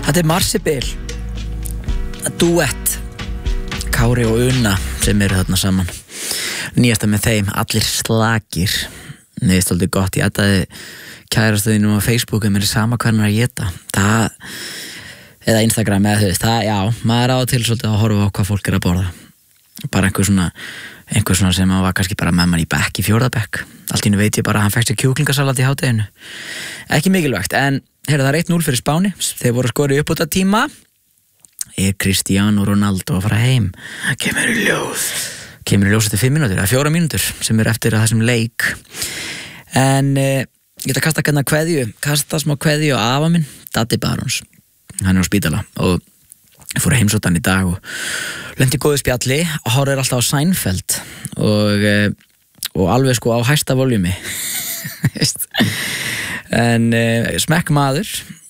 Þetta Marsibil, duett Kári og Una sem eru þarna saman. Nýjasta með þeim, allir slakir. Nei, stoltið gott, ég ættaði kærastöðinum á Facebook mér sama hvað hann að geta. Það, eða Instagram eða það, já, maður á til svolítið að horfa á hvað fólk að borða. Bara einhver svona sem var kannski bara með mann í bekk, í 4. bekk. Allt í einu veit ég bara að hann fekk sér kjúklingasalat í hádeginu. Ekki mikilvægt, en heyrðu, það er 1-0 fyrir Spáni. Þeir voru að skora í uppbótartíma. Cristiano Ronaldo að fara heim. Kemur í ljós eftir 5 mínútur, eða 4 mínútur sem er eftir að þessum leik. En ég ætla að kasta smá kveðju á afa minn, Daddi Barons. Hann er á spítala og ég fór að heimsóta hann í dag og lendi góðu spjalli og horfir alltaf á Seinfeld og alveg sko á hæsta voljumi. En smekk maður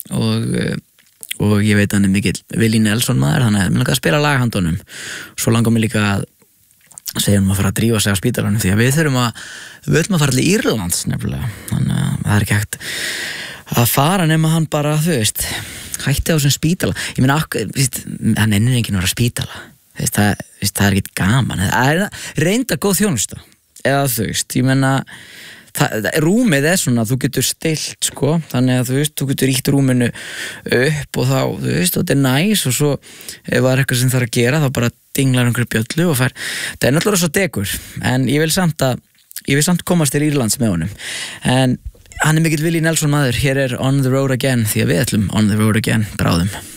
og ég veit hann er mikill Willie Nelson maður, þannig að mér langar að spila laghandunum. Svo langar mér líka að segja hann að fara að drífa sig á spítalanum því að við ætlum að fara til Írlands nefnilega, þannig að það er ekki hægt að fara nema hann bara, þú veist, hætti á þessum spítala. Ég meina, hann ennir enginn að vera spítala, það er ekkert gaman, það er reynda góð þjónusta, eða þú veist, ég meina rúmið er svona, þú getur stillt sko, þannig að þú veist, þú getur ítt rúminu upp og þá, þú veist, og þetta er næs og svo ef það er eitthvað sem þarf að gera þá bara dinglar einhverju bjöllu og fær, þetta er náttúrulega svo degur, en ég vil samt komast til Írlands með honum, en hann er mikill Willie Nelson maður. Hér er On the Road Again, því að við ætlum On the Road Again bráðum.